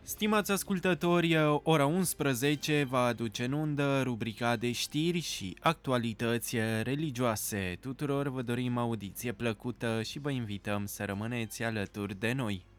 Stimați ascultători, ora 11 va aduce în undă rubrica de știri și actualități religioase. Tuturor vă dorim audiție plăcută și vă invităm să rămâneți alături de noi.